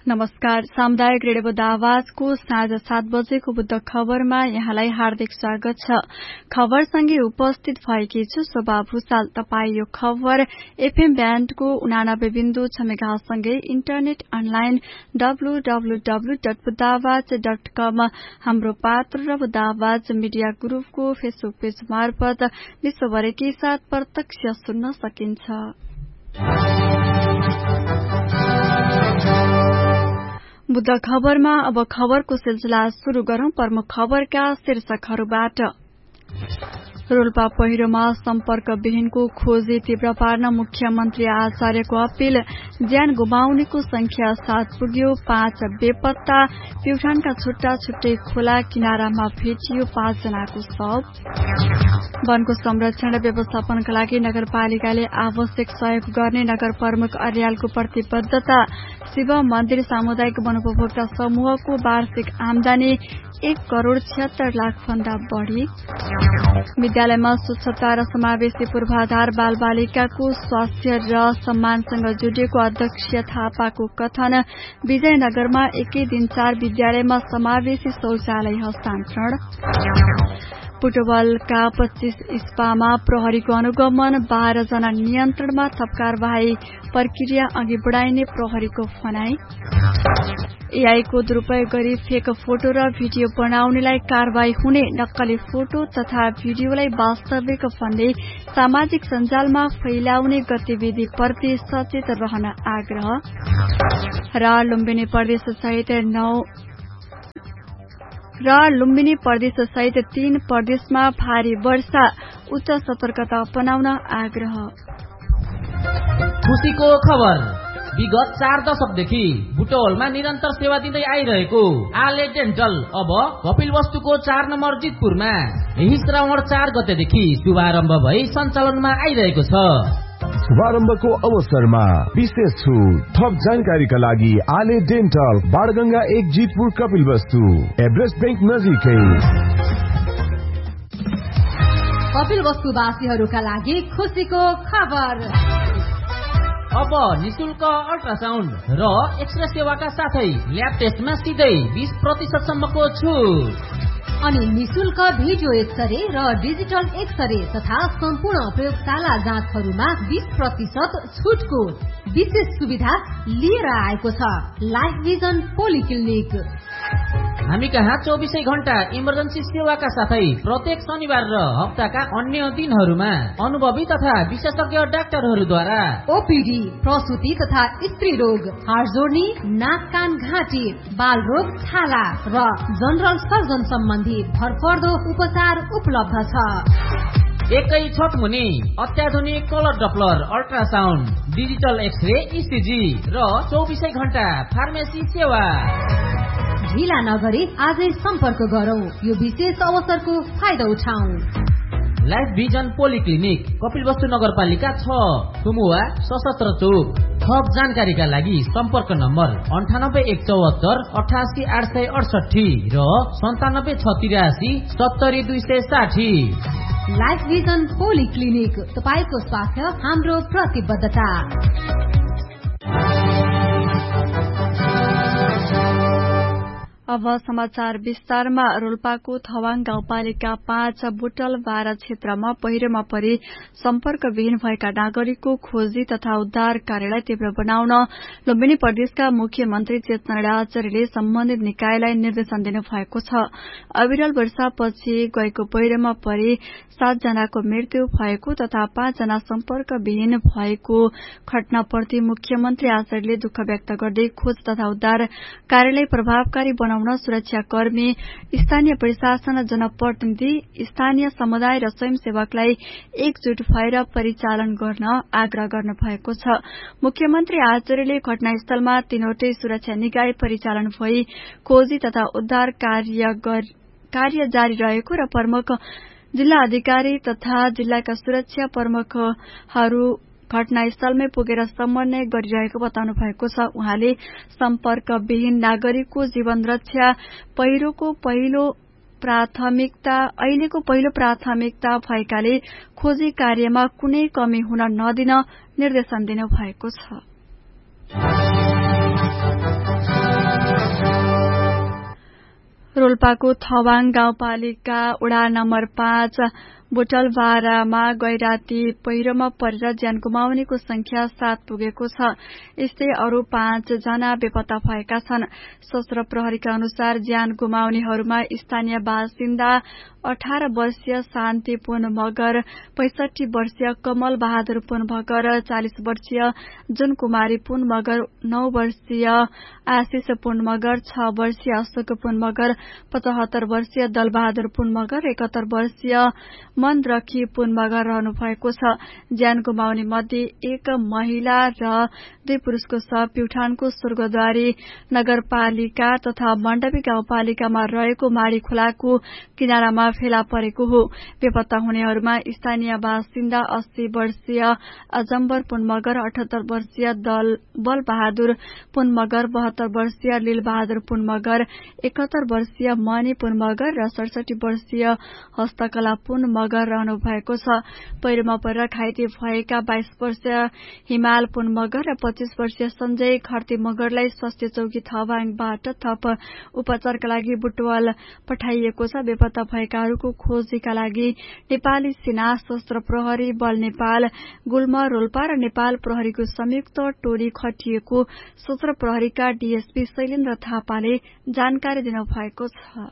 नमस्कार। सामुदायिक रेडियो आवाजको साँझ 7 बजेको बुद्ध खबरमा यहाँलाई हार्दिक स्वागत छ। खबरसँगै उपस्थित भएकी छु शोभा भूषाल। तपाई यो खबर एफएम ब्यान्डको 89.6 मेगाहर्जसँगै इन्टरनेट अनलाइन www.buddhaवाज.com हाम्रो पात्र र बुद्ध आवाज मिडिया ग्रुपको फेसबुक पेज मार्फत विश्वभरिकै साथ प्रत्यक्ष सुन्न सकिन्छ। बुद्ध खबरमा अब खबरको सिलसिला शुरू गरौं। प्रमुख खबरका शीर्षकहरूबाट। रोल्पा पहिरोमा सम्पर्कविहीनको खोजी तीव्र पार्न मुख्यमन्त्री आचार्यको अपील। ज्यान गुमाउनेको संख्या 7 पुग्यो, 5 बेपत्ता। प्युठानका छुट्टा छुट्टै खोला किनारामा भेटियो 5 जनाको शव। वनको संरक्षण र व्यवस्थापनका लागि नगरपालिकाले आवश्यक सहयोग गर्ने नगर प्रमुख अर्यालको प्रतिबद्धता। शिव मन्दिर सामुदायिक वनोपभोक्ता समूहको वार्षिक आमदानी 1,76,00,000 भन्दा बढ़ी। विद्यालयमा स्वच्छता र समावेशी पूर्वाधार बालबालिकाको स्वास्थ्य र सम्मानसँग जोडिएको अध्यक्ष थापाको कथन। विजयनगरमा एकै दिन 4 विद्यालयमा समावेशी शौचालय हस्तान्तरण। बुटवलका 25 इस्पामा प्रहरीको अनुगमन। 12 जना नियन्त्रणमा। थप कार्यवाही प्रक्रिया अघि बढ़ाइने प्रहरीको भनाई। एआईको दुरूपयोग गरी फेक फोटो र भिडियो बनाउनेलाई कार्यवाही हुने। नक्कली फोटो तथा भिडियोलाई वास्तविक भन्दै सामाजिक सञ्जालमा फैलाउने गतिविधि प्रति सचेत रहन आग्रह। र लुम्बिनी प्रदेश सहित 3 प्रदेशमा भारी वर्षा। उच्च सतर्कता अपनाउन आग्रह। खुशीको खबर। विगत 4 दशकदेखि बुटवलमा निरन्तर सेवा दिँदै आइरहेको आले डेन्टल अब कपिलवस्तुको 4 नम्बर जितपुरमा यही श्रावण 4 गतेदेखि शुभारम्भ भई सञ्चालनमा आइरहेको छ। शुभारम्भको अवसरमा विशेष छुट। थप जानकारीका लागि आले dental, Banganga 1 Jitpur Kapilvastu, Everest bank नजिकै। कपिलवस्तुवासीहरूका लागि खुशीको खबर। अब निशुल्क अल्ट्रासाउन्ड र एक्सरे सेवाका साथै ल्याब टेस्टमा सिधै 20% सम्मको छुट। अनि निशुल्क भिडियो एक्सरे र डिजिटल एक्सरे तथा सम्पूर्ण प्रयोगशाला जाँचहरूमा 20% छुटको विशेष सुविधा लिएर आएको छ लाइफ भिजन पोलिक्लिनिक। हामी कहाँ 24 घण्टा इमर्जेन्सी सेवाका साथै प्रत्येक शनिबार र हप्ताका अन्य दिनहरूमा अनुभवी तथा विशेषज्ञ डाक्टरहरूद्वारा ओपीडी, प्रसुति तथा स्त्री रोग, हाड जोड्नी, नाक कान घाँटी, बाल रोग, छाला र जनरल सर्जन सम्बन्धी भरपर्दो उपचार उपलब्ध छ। एकै छत मुनि अत्याधुनिक colour Doppler ultrasound, digital x-ray, ECG र 24 घण्टा फार्मेसी सेवा। ढिला नगरी आजै सम्पर्क गरौं। यो विशेष अवसरको फाइदा उठाऊ। लाइफ भिजन पोलिक्लिनिक, कपिलवस्तु नगरपालिका 6, सुमुवा, सशस्त्र चौक। थप जानकारीका लागि सम्पर्क नम्बर 98 174 88 868 र 97 683 70 260। लाइफ भिजन पोलिक्लिनिक, तपाईको स्वास्थ्य हाम्रो प्रतिबद्धता। अब समाचार विस्तारमा। रोल्पाको थवाङ गाउँपालिका 5 बुटल 12 क्षेत्रमा पहिरोमा परि सम्पर्कविहीन भएका नागरिकको खोजी तथा उद्धार कार्यलाई तीव्र बनाउन लुम्बिनी प्रदेशका मुख्यमन्त्री चेतन आचार्यले सम्बन्धित निकायलाई निर्देशन दिनु भएको छ। अविरल वर्षापछि गएको पहिरोमा परि 7 जनाको मृत्यु भएको तथा 5 जना सम्पर्कविहीन भएको घटनाप्रति मुख्यमन्त्री आचार्यले दुःख व्यक्त गर्दै खोज तथा उद्धार कार्यलाई प्रभावकारी बनाउन सुरक्षाकर्मी, स्थानीय प्रशासन, जनप्रतिनिधि, स्थानीय समुदाय र स्वयंसेवकलाई एकजुट भएर परिचालन गर्न आग्रह गर्नु भएको छ। मुख्यमन्त्री आचार्यले घटनास्थलमा 3वटै सुरक्षा निकाय परिचालन भई खोजी तथा उद्धार कार्य जारी रहेको र प्रमुख जिल्ला अधिकारी तथा जिल्लाका सुरक्षा प्रमुखहरू घटनास्थलमै पुगेर समन्वय गरिरहेको बताउनु भएको छ। उहाँले सम्पर्कविहीन नागरिकको जीवन रक्षा अहिलेको पहिलो प्राथमिकता भएकाले खोजी कार्यमा कुनै कमी हुन नदिन निर्देशन दिनु भएको छ। रोल्पाको थवाङ गाउँपालिका वडा नम्बर 5 बोटलवारामा गैराती पहिरोमा परेर ज्यान गुमाउनेको संख्या 7 पुगेको छ। यस्तै अरू 5 जना बेपत्ता भएका छन्। सशस्त्र प्रहरीका अनुसार ज्यान गुमाउनेहरूमा स्थानीय बासिन्दा 18 वर्षीय शान्ति पुन मगर, 65 वर्षीय कमल बहादुर पुन मगर, 40 वर्षीय जुन कुमारी पुन मगर, 9 वर्षीय आशिष पुन मगर, 6 वर्षीय अशोक पुन मगर, 75 वर्षीय दलबहादुर पुन मगर, 71 वर्षीय मन रखी पुन मगर रहनु भएको छ। ज्यान गुमाउने मध्ये 1 महिला र 2 पुरुषको शव प्युठानको स्वर्गद्वारी नगरपालिका तथा मण्डपी गाउँपालिकामा रहेको माडी खोलाको किनारामा फेला परेको हो। बेपत्ता हुनेहरूमा स्थानीय बासिन्दा 80 वर्षीय अजम्बर पुन मगर, 78 वर्षीय बल बहादुर पुन मगर, 72 वर्षीय लील बहादुर पुन मगर, 71 वर्षीय मणि पुन मगर र 67 वर्षीय हस्तकला पुन मगर रहनु भएको छ। पहिरोमा परेर घाइते भएका 22 वर्षीय हिमाल पुन मगर र 25 वर्षीय सञ्जय खर्ती मगरलाई स्वास्थ्य चौकी थवाङबाट थप उपचारका लागि बुटवल पठाइएको छ। बेपत्ता भएकाहरूको खोजीका लागि नेपाली सेना, सशस्त्र प्रहरी बल नेपाल, गुल्म, रोल्पा र नेपाल प्रहरीको संयुक्त टोली खटिएको सशस्त्र प्रहरीका डीएसपी शैलेन्द्र थापाले जानकारी दिनुभएको छ।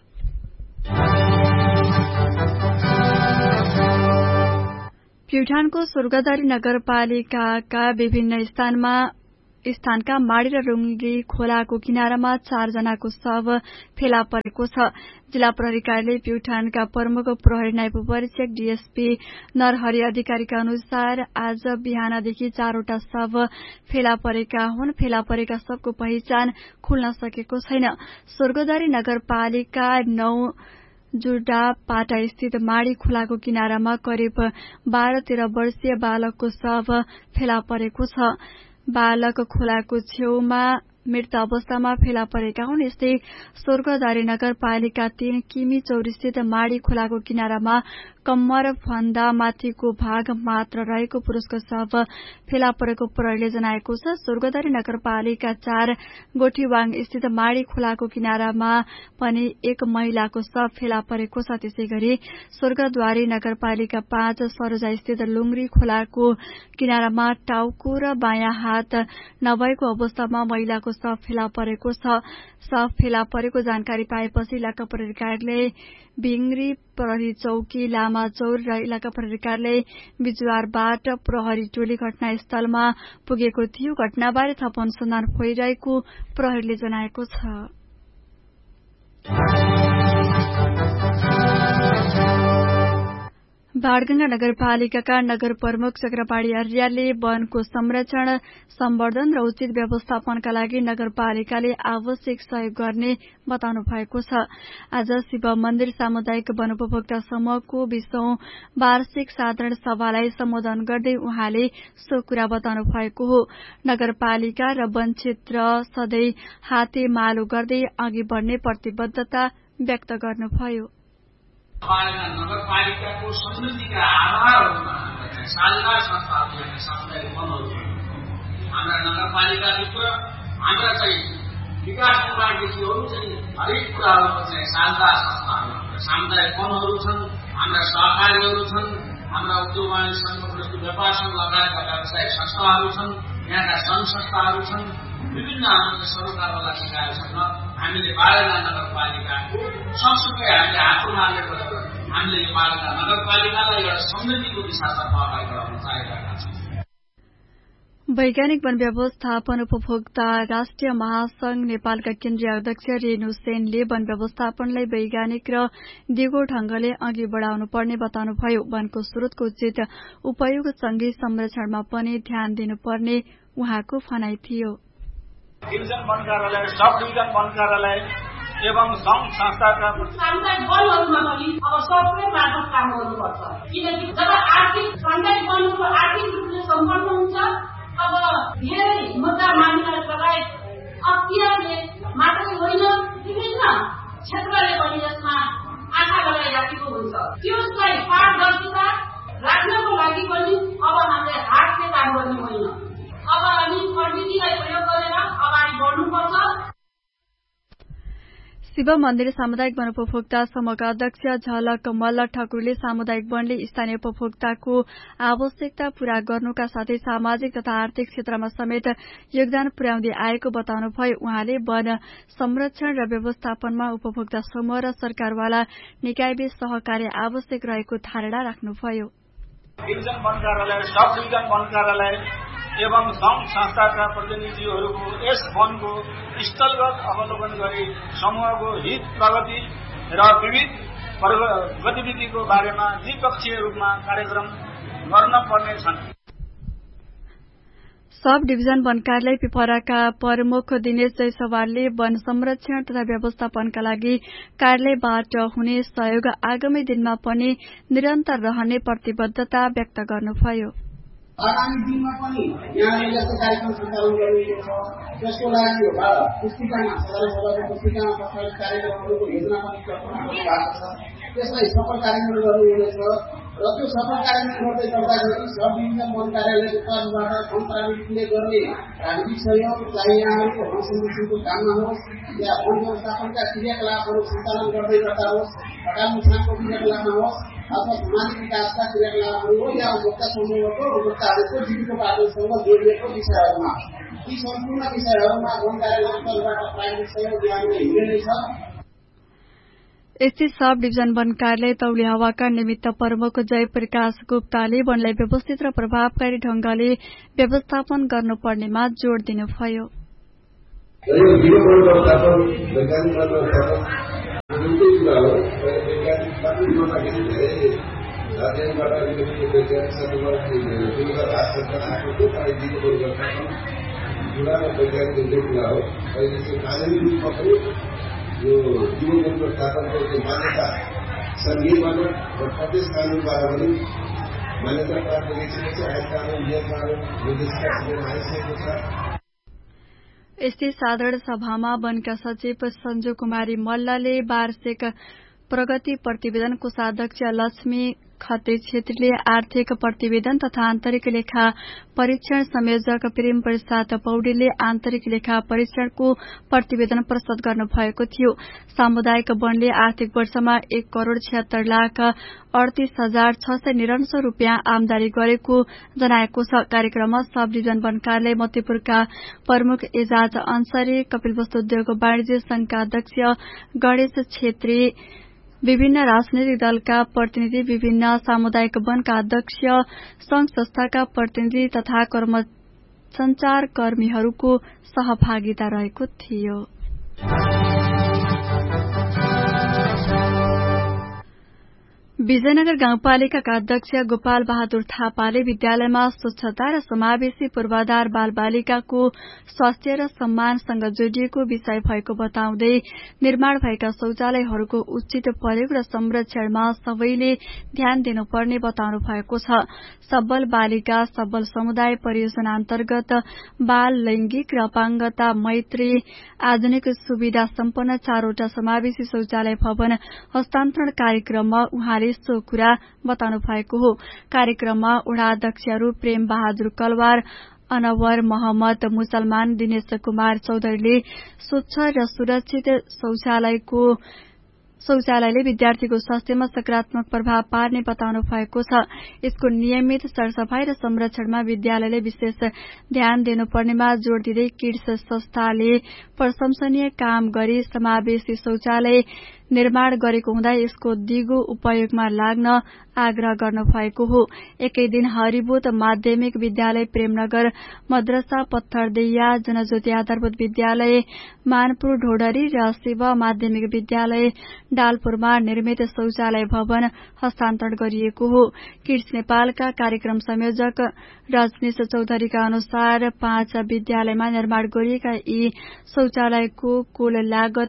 प्युठानको स्वर्गद्वारी नगरपालिकाका विभिन्न स्थानका माडी र रुङ्गी खोलाको किनारामा 4 जनाको शव फेला परेको छ। जिल्ला प्रहरी कार्यालय प्युठानका प्रमुख प्रहरी नायब परीक्षक डीएसपी नरहरि अधिकारीका अनुसार आज बिहानदेखि 4 वटा शव फेला परेका हुन्। फेला परेका शवको पहिचान खुल्न सकेको छैन। स्वर्गद्वारी नगरपालिका 9 जुडा पाटा स्थित माडी खोलाको किनारामा करिब 12-13 वर्षीय बालकको शव फेला परेको छ। बालक खोलाको छेउमा मृत अवस्थामा फेला परेका हुन्। यस्तै स्वर्गद्वारी नगरपालिका 3 किमी चौरस्थित माडी खोलाको किनारामा कम्मर भन्दा माथिको भाग मात्र रहेको पुरुषको शव फेला परेको प्रहरीले जनाएको छ। स्वर्गद्वारी नगरपालिका 4 गोठीवाङ स्थित माडी खोलाको किनारामा पनि 1 महिलाको शव फेला परेको छ। त्यसै गरी स्वर्गद्वारी नगरपालिका 5 सरोजा स्थित लुङ्ग्री खोलाको किनारामा टाउको र बायाँ हात नभएको अवस्थामा महिलाको शव फेला परेको छ। शव फेला परेको जानकारी पाएपछि इलाका प्रहरी कार्यालय भिङ्ग्री, प्रहरी चौकी लामाचौर र इलाका प्रहरी कार्यालय बिजुवारबाट प्रहरी टोली घटनास्थलमा पुगेको थियो। घटनाबारे थप अनुसन्धान भइरहेको प्रहरीले जनाएको छ। बाणगंगा नगरपालिकाका नगर प्रमुख चक्रपाणी आर्यले वनको संरक्षण, सम्वर्धन र उचित व्यवस्थापनका लागि नगरपालिकाले आवश्यक सहयोग गर्ने बताउनु भएको छ। आज शिव मन्दिर सामुदायिक वन उपभोक्ता समूहको 20औं वार्षिक साधारण सभालाई सम्बोधन गर्दै उहाँले सो कुरा बताउनु भएको हो। नगरपालिका र वन क्षेत्र सधैं हातेमालो गर्दै अघि बढ्ने प्रतिबद्धता व्यक्त गर्नुभयो। नगरपालिकाको समृद्धिका आधारहरूमा साझेदार संस्थाहरू यहाँ सामुदायिक वनहरू हाम्रा नगरपालिकाभित्र हाम्रा चाहिँ विकास निर्माणदेखि अरू चाहिँ हरेक कुराहरूको चाहिँ साझेदार संस्थाहरू सामुदायिक वनहरू छन्, हाम्रा सहकारीहरू छन्, हाम्रा उद्योग वाणिज्य संघ, व्यापार संघ लगायतका व्यावसायिक संस्थाहरू छन्, यहाँका संघ संस्थाहरू छन्, विभिन्न हाम्रो सरोकारवाला निकाय छन्। हामीले बाणगंगा नगरपालिकाको सँगसँगै हामीले हात उमालेर हामीले यो बाणगंगा नगरपालिकालाई एउटा समृद्धिको दिशातर्फ अगाडि बढाउन चाहिरहेका छौँ। वैज्ञानिक वन व्यवस्थापन उपभोक्ता राष्ट्रिय महासंघ नेपालका केन्द्रीय अध्यक्ष रेणु सेनले वन व्यवस्थापनलाई वैज्ञानिक र दिगो ढंगले अघि बढ़ाउनु पर्ने बताउनुभयो। वनको स्रोतको उचित उपयोग सँगै संरक्षणमा पनि ध्यान दिनुपर्ने उहाँको भनाइ थियो। डिभिजन वन कार्यालय, सब डिभिजन वन कार्यालय एवं संघ संस्थाका सामुदायिक वनहरूमा पनि अब सबै मार्फत काम गर्नुपर्छ। किनकि जब आर्थिक सामुदायिक वनको आर्थिक रूपले सम्पन्न हुन्छ, अब धेरै मुद्दा मामिला लगायत अख्तियारले मात्रै होइन विभिन्न क्षेत्रले पनि यसमा आँखा लगाइराखेको हुन्छ। त्यसलाई पारदर्शिता राख्नको लागि पनि अब हामीले हातले काम गर्ने होइन, अब हामी प्रविधिलाई प्रयोग गरेर अगाडि बढ्नुपर्छ। शिव मन्दिर सामुदायिक वन उपभोक्ता समूहका अध्यक्ष झलक मल्ल ठकुरीले सामुदायिक वनले स्थानीय उपभोक्ताको आवश्यकता पूरा गर्नुका साथै सामाजिक तथा आर्थिक क्षेत्रमा समेत योगदान पुर्याउँदै आएको बताउनुभयो। उहाँले वन संरक्षण र व्यवस्थापनमा उपभोक्ता समूह र सरकारवाला निकायबीच सहकार्य आवश्यक रहेको धारणा राख्नुभयो। डिभिजन वन कार्यालय, सब डिभिजन वन कार्यालय एवं संघ संस्थाका प्रतिनिधिहरूको यस वनको स्थलगत अवलोकन गरी समूहको हित, प्रगति र विविध गतिविधिको बारेमा द्विपक्षीय रूपमा कार्यक्रम गर्न पर्नेछन्। सब डिभिजन वन कार्यालय पिपराका प्रमुख दिनेश जयसवालले वन संरक्षण तथा व्यवस्थापनका लागि कार्यालयबाट हुने सहयोग आगामी दिनमा पनि निरन्तर रहने प्रतिबद्धता व्यक्त गर्नुभयो। आगामी दिनमा पनि यहाँले जस्तो कार्यक्रम सञ्चालन गरिएको छ, त्यसको लागि पुस्तिकामा साधारण सभाको पुस्तिकामा प्रस्तावित कार्यक्रमहरूको योजना पनि प्रस्तुत भएको छ। त्यसलाई सफल कार्यान्वयन गर्नुहुनेछ र त्यो सफल कार्यान्वयन गर्दै गर्दाखेरि सब डिभिजन वन कार्यालयको तर्फबाट मन्त्रालयले गर्ने राजनीतिक सहयोग, चाहे यहाँहरूको वन संरक्षणको काममा होस् या वन व्यवस्थापनका क्रियाकलापहरू सञ्चालन गर्दै गर्दा होस्, हटाल नुकसानको क्रियाकलापमा होस् अथवा सामाजिक विकासका क्रियाकलापहरू हो या उपभोक्ता समूहको उपभोक्ताहरूको जीविकोपार्जनसँग जोडिएको विषयहरूमा, यी सम्पूर्ण विषयहरूमा वन कार्यालयको तर्फबाट प्राविधिक सहयोग दिने हुनेछ। स्थित सब डिभिजन वन कार्यालय तौली हावाका निमित्त प्रमुख जयप्रकाश गुप्ताले वनलाई व्यवस्थित र प्रभावकारी ढंगले व्यवस्थापन गर्नुपर्नेमा जोड़ दिनुभयो। यो जीवन व्यवस्थापनको मान्यता संघीयबाट र प्रदेश कानूनबाट पनि मान्यता प्राप्त गरिसकेको छ। आयोग कानून, नियम कानून, निर्देशिका आइसकेको छ। स्थित साधारण सभामा वनका सचिव सञ्जु कुमारी मल्लले वार्षिक प्रगति प्रतिवेदन कोषाध्यक्ष लक्ष्मी खत्री छेत्रीले आर्थिक प्रतिवेदन तथा आन्तरिक लेखा परीक्षण संयोजक प्रेम प्रसाद पौडेलले आन्तरिक लेखा परीक्षणको प्रतिवेदन प्रस्तुत गर्नुभएको थियो। सामुदायिक वनले आर्थिक वर्षमा 1,76,38,699 रूपियाँ आमदानी गरेको जनाएको छ। कार्यक्रममा सब डिभिजन वन कार्यालय मध्यपुरका प्रमुख एजाज अन्सारी, कपिलवस्तु उद्योग वाणिज्य संघका अध्यक्ष गणेश छेत्री, विभिन्न राजनैतिक दलका प्रतिनिधि, विभिन्न सामुदायिक वनका अध्यक्ष, संघ संस्थाका प्रतिनिधि तथा संचारकर्मीहरूको सहभागिता रहेको थियो। विजयनगर गाउँपालिकाका अध्यक्ष गोपाल बहादुर थापाले विद्यालयमा स्वच्छता र समावेशी पूर्वाधार बालबालिकाको स्वास्थ्य र सम्मानसँग जोडिएको विषय भएको बताउँदै निर्माण भएका शौचालयहरूको उचित प्रयोग र संरक्षणमा सबैले ध्यान दिनुपर्ने बताउनु भएको छ। सबल बालिका सबल समुदाय परियोजना अन्तर्गत बाल, लैंगिक र अपाङ्गता मैत्री आधुनिक सुविधा सम्पन्न 4वटा समावेशी शौचालय भवन हस्तान्तरण कार्यक्रममा उहाँले सो कुरा बताउनु भएको हो। कार्यक्रममा वडा अध्यक्षहरू प्रेम बहादुर कलवार, अनवर मोहम्मद मुसलमान, दिनेश कुमार चौधरीले स्वच्छ र सुरक्षित शौचालयले विद्यार्थीको स्वास्थ्यमा सकारात्मक प्रभाव पार्ने बताउनु भएको छ। यसको नियमित सरसफाई र संरक्षणमा विद्यालयले विशेष ध्यान दिनुपर्नेमा जोड़ दिँदै किड्स संस्थाले प्रशंसनीय काम गरी समावेशी शौचालय निर्माण गरेको हुँदा यसको दिगो उपयोगमा लाग्न आग्रह गर्नु भएको हो। एकै दिन हरिबोध माध्यमिक विद्यालय प्रेमनगर, मद्रसा पत्थरदैया, जनज्योति आधारभूत विद्यालय मानपुर ढोडरी र शिव माध्यमिक विद्यालय डालपुरमा निर्मित शौचालय भवन हस्तान्तरण गरिएको हो। किड्स नेपालका कार्यक्रम संयोजक रजनीश चौधरीका अनुसार 5 विद्यालयमा निर्माण गरिएका यी शौचालयको कुल लागत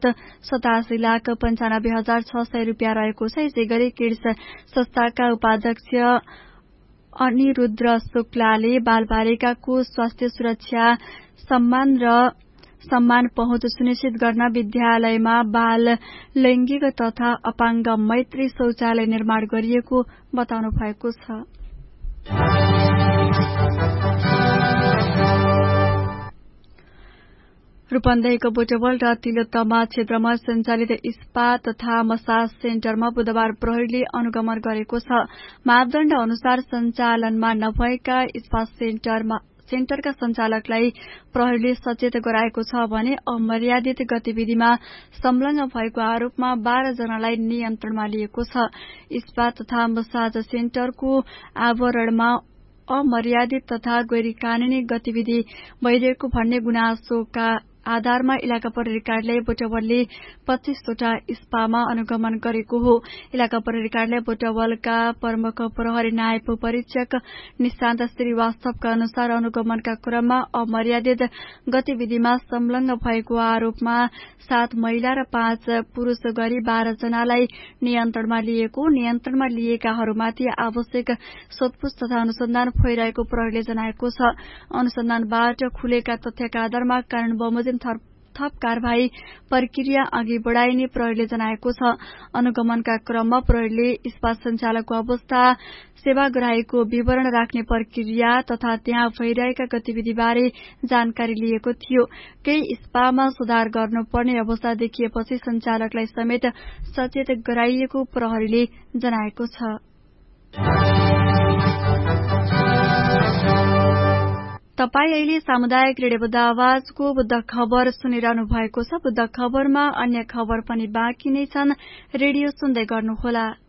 87,95,600 रूपियाँ रहेको छ। यसैगरी किड्स संस्थाका उपाध्यक्ष अनिरुद्ध शुक्लाले बालबालिकाको स्वास्थ्य सुरक्षा सम्मान पहुँच सुनिश्चित गर्न विद्यालयमा बाल, लैंगिक तथा अपाङ्ग मैत्री शौचालय निर्माण गरिएको बताउनु भएको छ। रूपन्देहीको बुटवल र तिलोत्तमा क्षेत्रमा सञ्चालित स्पा तथा मसाज सेन्टरमा बुधबार प्रहरीले अनुगमन गरेको छ। मापदण्ड अनुसार सञ्चालनमा नभएका स्पा सेन्टरका सञ्चालकलाई प्रहरीले सचेत गराएको छ भने अमर्यादित गतिविधिमा संलग्न भएको आरोपमा 12 जनालाई नियन्त्रणमा लिएको छ। स्पा तथा मसाज सेन्टरको आवरणमा अमर्यादित तथा गैरकानूनी गतिविधि भइरहेको भन्ने गुनासोका आधारमा इलाका प्रहरी कार्यालय बुटवलले 25 वटा स्पामा अनुगमन गरेको हो। इलाका प्रहरी कार्यालय बुटवलका प्रमुख प्रहरी नायब परीक्षक निशान्त श्रीवास्तवका अनुसार अनुगमनका क्रममा अमर्यादित गतिविधिमा संलग्न भएको आरोपमा 7 महिला र 5 पुरूष गरी 12 जनालाई नियन्त्रणमा लिएको। नियन्त्रणमा लिएकाहरूमाथि आवश्यक सोधपूछ तथा अनुसन्धान भइरहेको प्रहरीले जनाएको छ। अनुसन्धानबाट खुलेका तथ्यका आधारमा कानून बमोजिम थप कार्यवाही प्रक्रिया अघि बढ़ाइने प्रहरीले जनाएको छ। अनुगमनका क्रममा प्रहरीले स्पा सञ्चालकको अवस्था, सेवाग्राहीको विवरण राख्ने प्रक्रिया तथा त्यहाँ भइरहेका गतिविधिबारे जानकारी लिएको थियो। केही स्पामा सुधार गर्नुपर्ने अवस्था देखिएपछि सञ्चालकलाई समेत सचेत गराइएको प्रहरीले जनाएको छ। तपाई अहिले सामुदायिक रेडियो बुद्ध आवाजको बुद्ध खबर सुनिरहनु भएको छ। बुद्ध खबरमा अन्य खबर पनि बाँकी नै छन्। रेडियो सुन्दै गर्नुहोला।